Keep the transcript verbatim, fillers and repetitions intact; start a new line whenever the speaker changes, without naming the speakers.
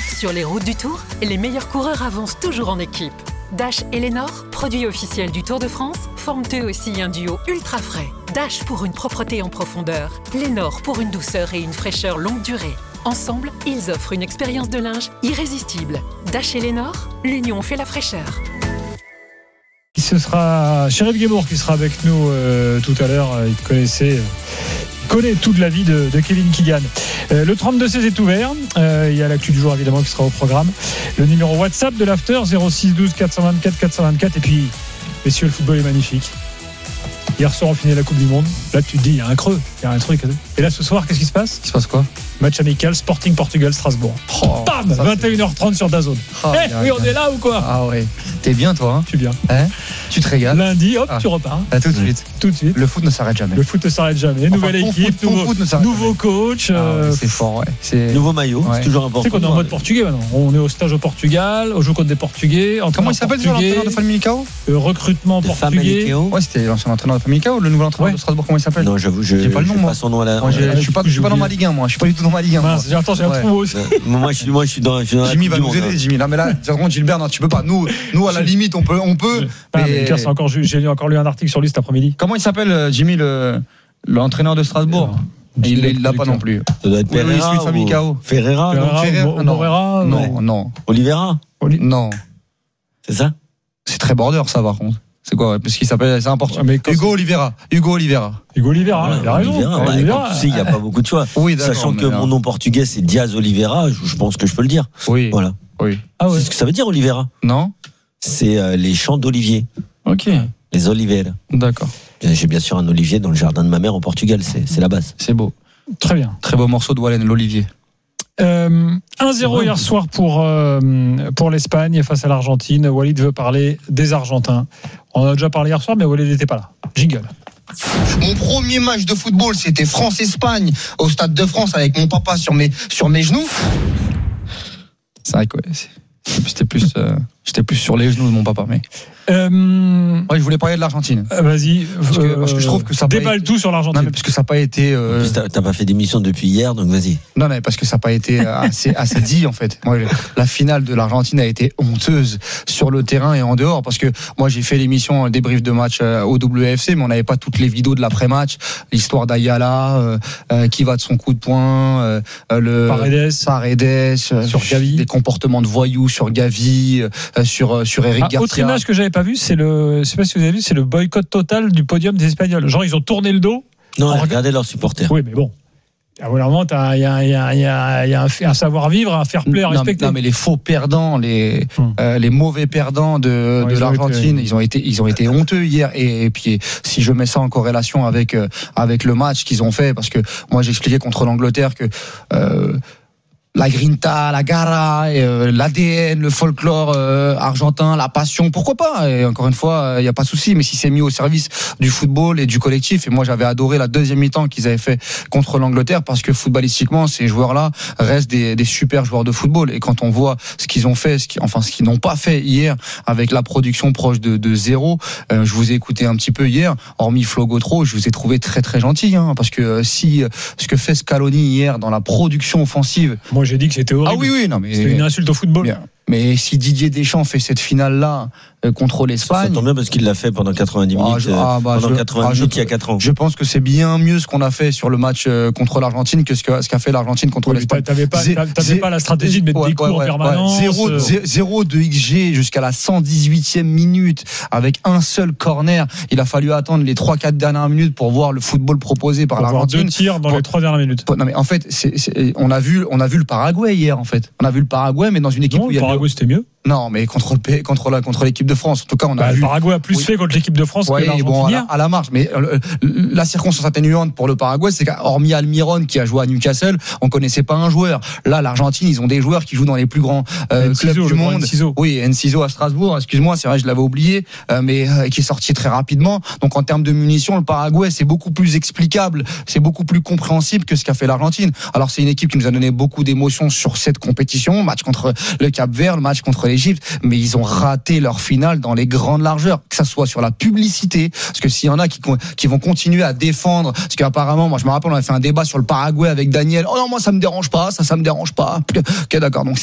Sur les routes du Tour, les meilleurs coureurs avancent toujours en équipe. Dash et Lénore, produits officiels du Tour de France, forment eux aussi un duo ultra frais. Dash pour une propreté en profondeur, Lénore pour une douceur et une fraîcheur longue durée. Ensemble, ils offrent une expérience de linge irrésistible. Dash et Lénore, l'union fait la fraîcheur.
Ce sera Sheriff Guébourg qui sera avec nous euh, tout à l'heure. Il connaissait... connaît toute la vie de, de Kevin Keegan. Euh, le trente-deux seize est ouvert. Euh, il y a l'actu du jour évidemment qui sera au programme. Le numéro WhatsApp de l'After zéro six douze quatre cent vingt-quatre quatre cent vingt-quatre. Et puis, messieurs, le football est magnifique. Hier soir, on finit la Coupe du Monde. Là, tu te dis, il y a un creux, il y a un truc. Et là, ce soir, qu'est-ce qui se passe ?
Il se passe quoi ?
Match amical, Sporting Portugal, Strasbourg. Oh, Bam, vingt et une heures trente sur DAZN.
Oh,
hey, oui, on est là ou quoi ?
Ah ouais. T'es bien, toi, hein ?
Je suis bien.
Hein ? Tu te régales.
Lundi, hop,
ah.
tu repars.
Ah, tout de suite.
Tout de suite.
Le foot ne s'arrête jamais.
Le foot ne s'arrête jamais.
Enfin,
Nouvelle équipe,
foot,
nouveau,
foot ne s'arrête
nouveau
jamais.
coach.
Ah,
euh,
ouais, c'est fort, ouais. C'est...
Nouveau maillot,
ouais.
c'est toujours important.
Tu sais qu'on est en mode portugais maintenant. On est au stage au Portugal, on joue contre des Portugais.
Comment il s'appelle déjà l'entraîneur de Famicao ?
euh, Recrutement
De
portugais.
Ouais, c'était l'ancien entraîneur de Famicao, le nouvel entraîneur
Ouais.
de Strasbourg. Comment il s'appelle ?
Non, j'avoue, je
J'ai pas le nom,
j'ai
moi.
pas son nom à la.
Moi, j'ai-
Ouais,
je suis pas, je suis pas dans ma Ligue un, moi. Je suis pas du tout dans ma Ligue un. moi.
Mince, attends, j'ai un
Ouais.
trou aussi.
moi, je suis, moi, je suis dans. Je suis dans la
Jimmy
Coupe
va
du
nous
Monde,
aider,
hein.
Jimmy. Là, mais là, par contre, Gilbert, non, tu peux pas. Nous, nous, à la limite, on peut, on peut.
Ah, mais
mais-
Lucas, c'est encore, j'ai encore lu un article sur lui cet après-midi.
Comment il s'appelle, euh, Jimmy, le, l'entraîneur de Strasbourg ? Il il l'a pas non plus.
Ça doit être
Oui, oui,
Pereira
celui de Famicao.
ou Ferreira, non
Ferreira,
Ferreira,
Mo-
non.
Moreira,
Non,
ouais.
non,
Oliveira,
non.
c'est ça ?
C'est très border, ça, par contre. C'est quoi, ouais, parce qu'il s'appelle, c'est important.
Ah, mais quand
Hugo Oliveira. Hugo Oliveira.
Hugo Oliveira,
Ouais,
il a raison.
Oliveira,
Ouais,
bah,
Oliveira.
comme tu sais, il n'y a pas beaucoup de choix.
Oui, d'accord.
Sachant que
mais là-
mon nom portugais c'est Diaz Oliveira, je je pense que je peux le dire.
Oui.
Voilà.
Oui.
Ah ouais.
C'est ce que ça veut dire Oliveira.
Non?
C'est euh, les champs d'oliviers,
Ok.
les oliveira.
D'accord.
J'ai bien sûr un olivier dans le jardin de ma mère au Portugal, c'est c'est la base.
C'est beau.
Très bien.
Très beau morceau de Wallen, l'Olivier.
Euh, un zéro hier soir pour, euh, pour l'Espagne face à l'Argentine. Walid veut parler des Argentins. On en a déjà parlé hier soir, mais Walid n'était pas là. Jingle.
Mon premier match de football, c'était France-Espagne au Stade de France avec mon papa sur mes, sur mes genoux.
C'est vrai que ouais, c'est- j'étais plus, euh, j'étais plus sur les genoux de mon papa, mais.
Euh,
Ouais, je voulais parler de l'Argentine.
euh, Vas-y.
Parce que-
euh,
parce que je trouve que ça a pas
déballe
été-
tout sur
Non,
l'Argentine.
mais parce que ça n'a pas été.
En
euh,
plus, t'as t'as pas fait d'émission depuis hier, donc vas-y.
Non, mais parce que ça n'a pas été assez, assez dit, en fait. Moi, la finale de l'Argentine a été honteuse sur le terrain et en dehors, parce que moi, j'ai fait l'émission, le débrief de match euh, au W F C, mais on n'avait pas toutes les vidéos de l'après-match. L'histoire d'Ayala, euh, euh, qui va de son coup de poing, euh, euh, le.
Paredes.
Paredes, euh,
Sur Gavi.
des comportements de voyous sur Gavi, euh, sur, euh, sur Eric
Ah, autre
Garcia.
image que j'avais pas vue, c'est le, je sais pas si vous avez vu, c'est le boycott total du podium des Espagnols. Genre, ils ont tourné le dos.
Non,
On
regardez leurs supporters.
Oui, mais bon. À un moment, il y a, y a, y a, y a un, un savoir-vivre, un fair play à
Non,
respecter.
non, mais les faux perdants, les,
Hum.
euh, les mauvais perdants de,
Ouais,
de
ils ont
l'Argentine,
été-
ils ont été, ils ont été honteux hier. Et, et puis, si je mets ça en corrélation avec, euh, avec le match qu'ils ont fait, parce que moi, j'expliquais contre l'Angleterre que, euh, la grinta, la gara, euh, l'A D N, le folklore euh, argentin, la passion, pourquoi pas ? Et encore une fois, il n'y a pas de souci, mais si c'est mis au service du football et du collectif, et moi j'avais adoré la deuxième mi-temps qu'ils avaient fait contre l'Angleterre, parce que footballistiquement, ces joueurs-là restent des, des super joueurs de football. Et quand on voit ce qu'ils ont fait, ce qui, enfin ce qu'ils n'ont pas fait hier, avec la production proche de, de zéro, euh, je vous ai écouté un petit peu hier, hormis Flo Gautreau, je vous ai trouvé très très gentil, hein, parce que euh, si euh, ce que fait Scaloni hier dans la production offensive.
Moi, j'ai dit que c'était horrible.
Ah oui, oui, non, mais.
C'était une insulte au football.
Bien. Mais si Didier Deschamps fait cette finale-là euh, contre
Ça
l'Espagne.
tombe bien parce qu'il l'a fait pendant quatre-vingt-dix minutes.
Ah, je-
euh,
ah, bah,
pendant
je-
quatre-vingts
ah, je-
minutes il y a quatre ans.
Je pense que c'est bien mieux ce qu'on a fait sur le match euh, contre l'Argentine que ce que- ce qu'a fait l'Argentine contre
Oui, mais
l'Espagne.
T'avais pas,
Zé-
t'avais
zé-
pas la stratégie de mettre
Ouais,
des coups
ouais,
en
ouais,
permanence.
ouais. Zéro,
euh,
zé- zéro de X G jusqu'à la cent dix-huitième minute avec un seul corner. Il a fallu attendre les trois quatre dernières minutes pour voir le football proposé par
pour avoir deux
l'Argentine.
tirs dans
Pour-
les trois dernières minutes.
Non mais en fait, c'est- c'est- on a vu, on a vu le Paraguay hier en fait. On a vu le Paraguay, mais dans une équipe
Non,
où il y
le
a le-
Paraguay, c'était mieux.
non, mais contre le P- contre la contre l'équipe de France. En tout cas, on a
Bah,
vu.
le Paraguay a plus
Oui.
fait contre l'équipe de France
Ouais,
que l'Argentine
bon, à, la,
hier.
à la marge. Mais euh, la circonstance atténuante pour le Paraguay, c'est qu'hormis Almiron qui a joué à Newcastle, on connaissait pas un joueur. Là, l'Argentine, ils ont des joueurs qui jouent dans les plus grands euh,
Enciso,
clubs du
le grand
monde.
Enciso.
Oui, Enciso à Strasbourg. Excuse-moi, c'est vrai, je l'avais oublié, euh, mais euh, qui est sorti très rapidement. Donc en termes de munitions, le Paraguay, c'est beaucoup plus explicable, c'est beaucoup plus compréhensible que ce qu'a fait l'Argentine. Alors c'est une équipe qui nous a donné beaucoup d'émotions sur cette compétition, match contre le Cap-Vert, le match contre l'Égypte, mais ils ont raté leur finale dans les grandes largeurs, que ça soit sur la publicité, parce que s'il y en a qui, qui vont continuer à défendre, parce qu'apparemment, moi je me rappelle, on a fait un débat sur le Paraguay avec Daniel. Oh non, moi ça me dérange pas, ça, ça me dérange pas. Ok, d'accord. Donc